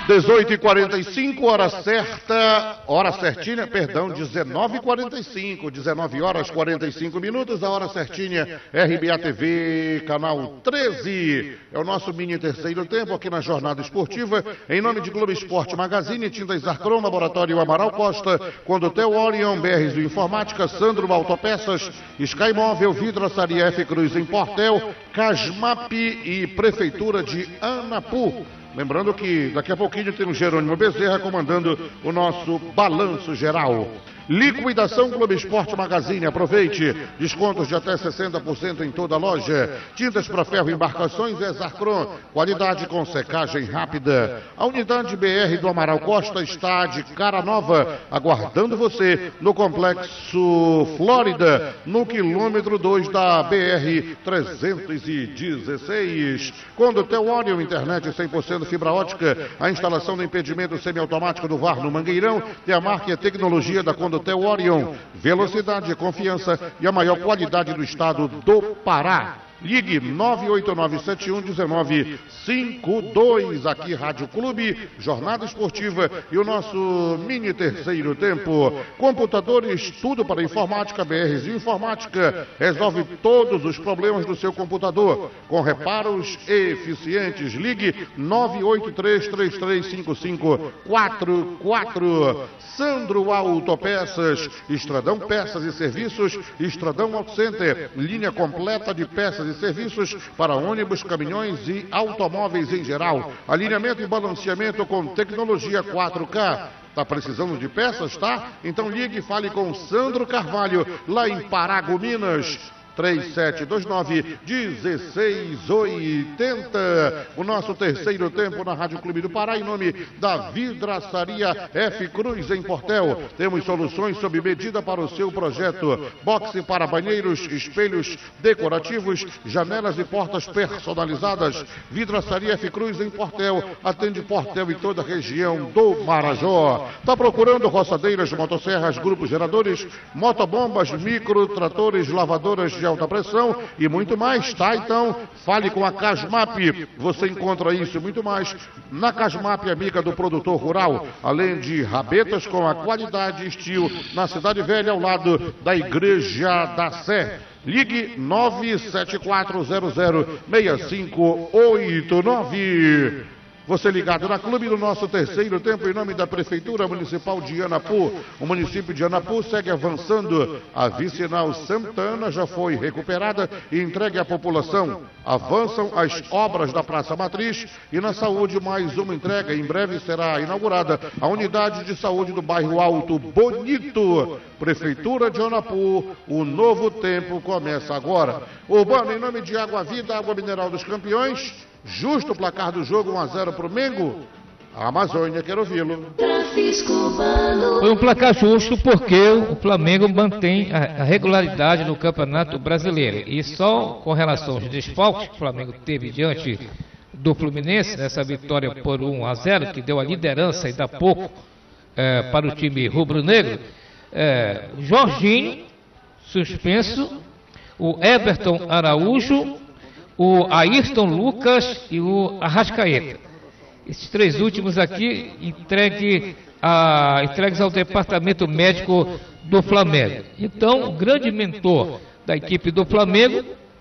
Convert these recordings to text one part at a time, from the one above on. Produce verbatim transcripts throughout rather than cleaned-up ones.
dezoito e quarenta e cinco, hora certa, hora certinha, perdão, dezenove e quarenta e cinco, dezenove horas e quarenta e cinco minutos, a hora certinha, R B A T V, canal treze. É o nosso mini terceiro tempo aqui na Jornada Esportiva, em nome de Globo Esporte Magazine, Tintas Zarcron, Laboratório Amaral Costa, Condutel Orion, B R Z Informática, Sandro Autopeças, Sky Móvel, Vidraçaria F Cruz em Portel, Casmap e Prefeitura de Anapu. Lembrando que daqui a pouquinho tem o Jerônimo Bezerra comandando o nosso balanço geral. Liquidação Globo Esporte Magazine, aproveite, descontos de até sessenta por cento em toda a loja. Tintas para ferro e embarcações é Zarcron, qualidade com secagem rápida. A unidade B R do Amaral Costa está de cara nova, aguardando você no Complexo Flórida, no quilômetro dois da B R trezentos e dezesseis. Condutel Orion, internet cem por cento fibra ótica, a instalação do impedimento semiautomático do V A R no Mangueirão, tem a marca e a tecnologia da Condutel Condutel Orion, velocidade, confiança e a maior qualidade do estado do Pará. Ligue nove oito nove sete um um nove cinco dois, aqui Rádio Clube, Jornada Esportiva e o nosso mini terceiro tempo. Computadores, tudo para informática, B R Z Informática, resolve todos os problemas do seu computador, com reparos eficientes. Ligue nove oito três três três cinco cinco quatro quatro. Sandro Autopeças, Estradão Peças e Serviços, Estradão Auto Center, linha completa de peças e serviços para ônibus, caminhões e automóveis em geral. Alinhamento e balanceamento com tecnologia quatro K. Tá precisando de peças, tá? Então ligue e fale com Sandro Carvalho, lá em Paragominas. três sete dois nove, um seis oito zero. O nosso terceiro tempo na Rádio Clube do Pará, em nome da Vidraçaria F Cruz em Portel. Temos soluções sob medida para o seu projeto. Boxe para banheiros, espelhos decorativos, janelas e portas personalizadas. Vidraçaria F Cruz em Portel. Atende Portel e toda a região do Marajó. Tá procurando roçadeiras, motosserras, grupos geradores, motobombas, micro, tratores, lavadoras de alta pressão e muito mais, tá? Então, fale com a Casmap. Você encontra isso e muito mais na Casmap, amiga do produtor rural, além de rabetas com a qualidade e estilo na Cidade Velha, ao lado da Igreja da Sé. Ligue nove sete quatro zero zero seis cinco oito nove. Você ligado na Clube do nosso terceiro tempo, em nome da Prefeitura Municipal de Anapu. O município de Anapu segue avançando. A vicinal Santana já foi recuperada e entregue à população. Avançam as obras da Praça Matriz e na saúde mais uma entrega. Em breve será inaugurada a unidade de saúde do bairro Alto Bonito. Prefeitura de Anapu, o novo tempo começa agora. Urbano, em nome de Água Vida, Água Mineral dos Campeões. Justo o placar do jogo, um a zero para o Mengo. A Amazônia, quero ouvi-lo. Foi um placar justo porque o Flamengo mantém a regularidade no Campeonato Brasileiro. E só com relação aos desfalques que o Flamengo teve diante do Fluminense, nessa vitória por um a zero, que deu a liderança ainda há pouco é, para o time rubro-negro, é, o Jorginho, suspenso, o Everton Araújo, o Ayrton Lucas e o Arrascaeta. Esses três últimos aqui entregue a, entregues ao departamento médico do Flamengo. Então, o grande mentor da equipe do Flamengo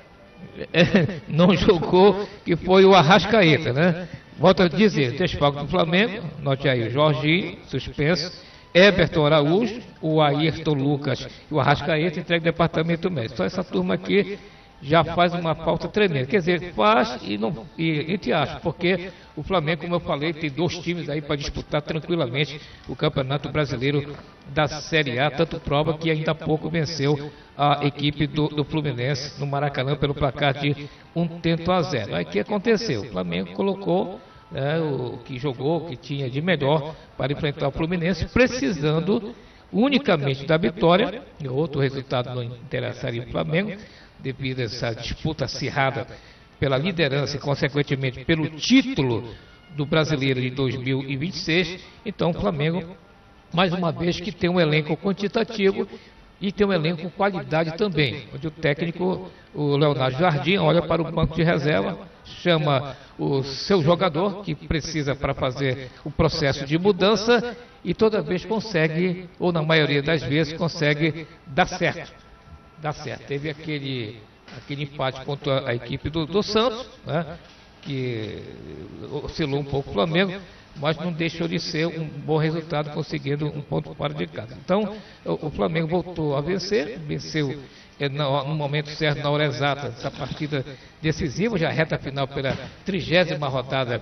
é, não jogou, que foi o Arrascaeta, né? Volto a dizer, desfalque do Flamengo, note aí o Jorginho, suspenso, Everton Araújo, o Ayrton Lucas e o Arrascaeta entregue ao departamento médico. Só essa turma aqui já faz uma falta tremenda. Quer dizer, faz e não e, entre aspas, porque o Flamengo, como eu falei, tem dois times aí para disputar tranquilamente o Campeonato Brasileiro da Série A, tanto prova que ainda há pouco venceu a equipe do, do Fluminense no Maracanã pelo placar de um tento a zero. Aí o que aconteceu? O Flamengo colocou né, o que jogou, o que tinha de melhor para enfrentar o Fluminense, precisando unicamente da vitória. E outro resultado não interessaria o Flamengo, devido a essa disputa acirrada pela liderança e, consequentemente, pelo título do Brasileiro de dois mil e vinte e seis. Então, o Flamengo, mais uma vez, que tem um elenco quantitativo e tem um elenco com qualidade também, onde o técnico, o Leonardo Jardim, olha para o banco de reserva, chama o seu jogador, que precisa para fazer o processo de mudança, e toda vez consegue, ou na maioria das vezes, consegue dar certo. Dar certo. Teve aquele, aquele empate contra a equipe do, do Santos, né, que oscilou um pouco o Flamengo, mas não deixou de ser um bom resultado, conseguindo um ponto fora de casa. Então, o, o Flamengo voltou a vencer, venceu é, no, no momento certo, na hora exata, essa partida decisiva, já reta final pela trigésima rodada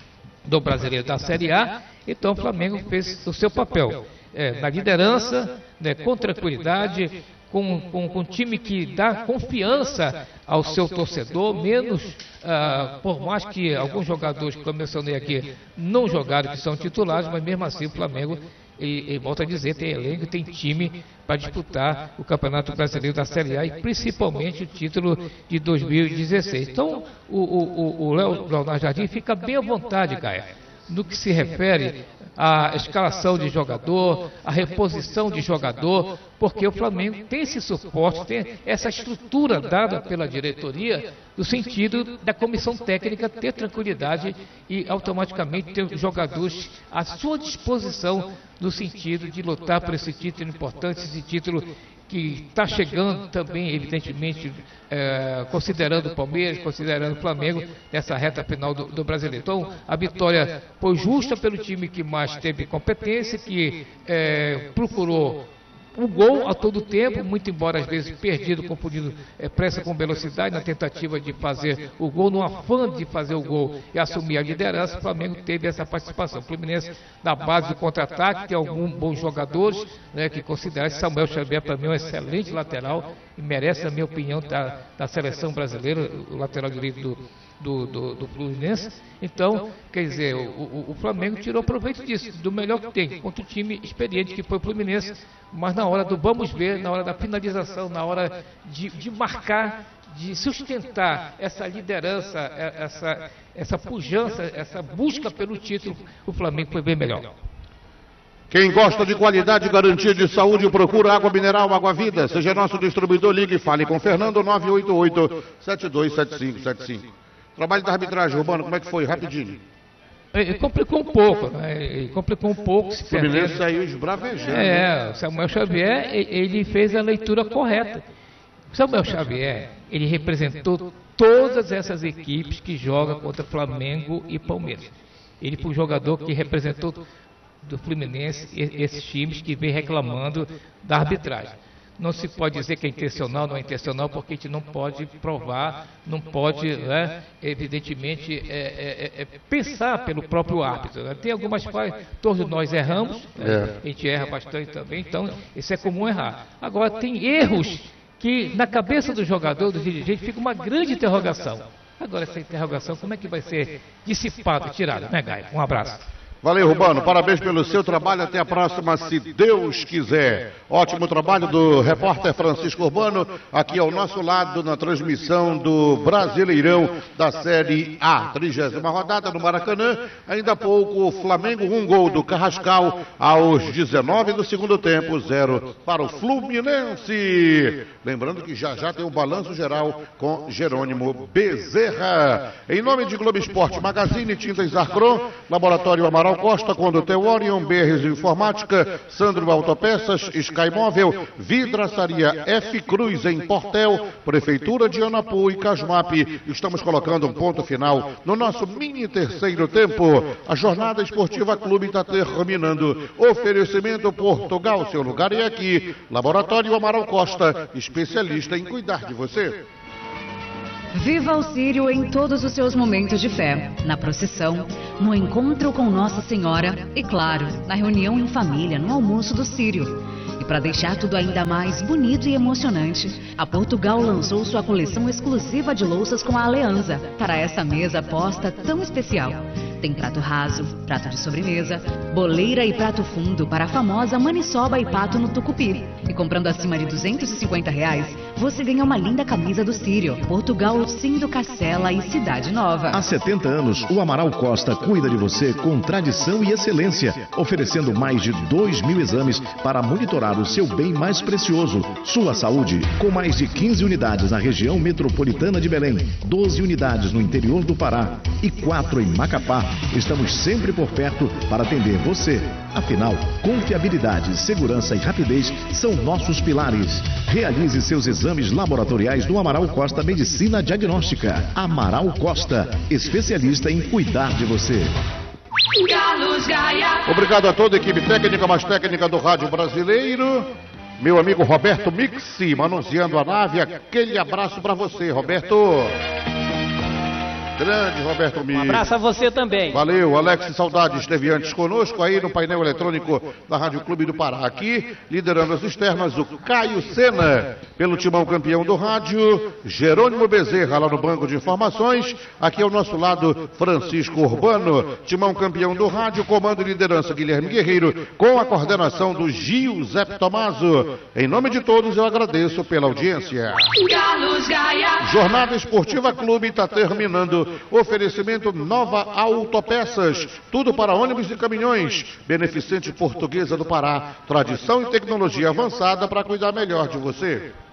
do Brasileiro da Série A. Então, o Flamengo fez o seu papel é, na liderança, né, com tranquilidade, com, com, com um time que dá confiança ao seu torcedor, menos, ah, por mais que alguns jogadores que eu mencionei aqui não jogaram, que são titulares, mas mesmo assim o Flamengo, e, e volto a dizer, tem elenco, tem time para disputar o Campeonato Brasileiro da Série A e principalmente o título de dois mil e dezesseis. Então, o, o, o Leonardo Jardim fica bem à vontade, Gaia, no que se refere à escalação de jogador, à reposição de jogador, porque o Flamengo tem esse suporte, tem essa estrutura dada pela diretoria, no sentido da comissão técnica ter tranquilidade e automaticamente ter jogadores à sua disposição, no sentido de lutar por esse título importante, esse título que está chegando também, evidentemente, é, considerando o Palmeiras, considerando o Flamengo, nessa reta final do, do Brasileiro. Então, a vitória foi justa pelo time que mais teve competência, que é, procurou o gol a todo tempo, muito embora às vezes perdido, confundido é, pressa com velocidade, na tentativa de fazer o gol, no afã de fazer o gol e assumir a liderança, o Flamengo teve essa participação. O Fluminense, na base do contra-ataque, tem alguns bons jogadores, né, que consideram Samuel Xavier, para mim, um excelente lateral e merece, na minha opinião, da, da seleção brasileira, o lateral direito do Do, do, do Fluminense. Então, quer dizer, o, o, o Flamengo tirou proveito disso, do melhor que tem, contra o time experiente que foi o Fluminense, mas na hora do vamos ver, na hora da finalização, na hora de, de marcar, de sustentar essa liderança, essa, essa pujança, essa busca pelo título, o Flamengo foi bem melhor. Quem gosta de qualidade e garantia de saúde, procura Água Mineral, Água Vida. Seja nosso distribuidor, ligue e fale com Fernando, nove oito oito, sete dois sete cinco sete cinco. Trabalho da arbitragem, Urbano, como é que foi? Rapidinho. Ele complicou um pouco, né? Ele complicou um pouco. O Fluminense saiu esbravejando. É, o Samuel Xavier, ele fez a leitura correta. O Samuel Xavier, ele representou todas essas equipes que jogam contra Flamengo e Palmeiras. Ele foi o jogador que representou do Fluminense esses times que vem reclamando da arbitragem. Não se pode dizer que é intencional, não é intencional, porque a gente não pode provar, não pode, né, evidentemente, é, é, é, pensar pelo próprio árbitro. Né? Tem algumas falhas, todos nós erramos, né? A gente erra bastante também, então isso é comum errar. Agora, tem erros que na cabeça do jogador, do dirigente, fica uma grande interrogação. Agora, essa interrogação, como é que vai ser dissipada, tirada, né, Gaia? Um abraço. Valeu, Rubano. Parabéns pelo seu trabalho. Até a próxima, se Deus quiser. Ótimo trabalho do repórter Francisco Urbano, aqui ao nosso lado, na transmissão do Brasileirão da Série A. Trigésima rodada no Maracanã. Ainda há pouco, o Flamengo, um gol do Carrascal aos dezenove do segundo tempo, zero para o Fluminense. Lembrando que já já tem o balanço geral com Jerônimo Bezerra. Em nome de Globo Esporte Magazine, Tintas Arcron, Laboratório Amaral Costa, Condutel Orion, B R Informática, Sandro Autopeças, Sky Móvel, Vidraçaria F Cruz em Portel, Prefeitura de Anapu e Casmap. Estamos colocando um ponto final no nosso mini terceiro tempo. A jornada esportiva Clube está terminando. Oferecimento Portugal, seu lugar é aqui. Laboratório Amaral Costa, especialista em cuidar de você. Viva o Círio em todos os seus momentos de fé, na procissão, no encontro com Nossa Senhora e, claro, na reunião em família, no almoço do Círio. E para deixar tudo ainda mais bonito e emocionante, a Portugal lançou sua coleção exclusiva de louças com a Aliança para essa mesa posta tão especial. Tem prato raso, prato de sobremesa, boleira e prato fundo para a famosa maniçoba e pato no tucupi. E comprando acima de duzentos e cinquenta reais, você ganha uma linda camisa do Sírio. Portugal, Cindo Cacela e Cidade Nova. Há setenta anos, o Amaral Costa cuida de você com tradição e excelência, oferecendo mais de dois mil exames para monitorar o seu bem mais precioso, sua saúde. Com mais de quinze unidades na região metropolitana de Belém, doze unidades no interior do Pará e quatro em Macapá, estamos sempre por perto para atender você. Afinal, confiabilidade, segurança e rapidez são nossos pilares. Realize seus exames laboratoriais no Amaral Costa Medicina Diagnóstica. Amaral Costa, especialista em cuidar de você. Carlos Gaia. Obrigado a toda a equipe técnica, mais técnica do Rádio Brasileiro. Meu amigo Roberto Mixi, manuseando a nave. Aquele abraço para você, Roberto. Grande Roberto Mixi. Um abraço a você também. Valeu, Alex Saudade esteve antes conosco aí no painel eletrônico da Rádio Clube do Pará. Aqui, liderando as externas, o Caio Sena, pelo timão campeão do rádio, Jerônimo Bezerra lá no banco de informações. Aqui ao nosso lado, Francisco Urbano, timão campeão do rádio, comando e liderança Guilherme Guerreiro, com a coordenação do Gil Zé Tomaso. Em nome de todos, eu agradeço pela audiência. Carlos Gaia. Jornada Esportiva Clube está terminando. Oferecimento Nova Autopeças, tudo para ônibus e caminhões. Beneficente Portuguesa do Pará, tradição e tecnologia avançada para cuidar melhor de você.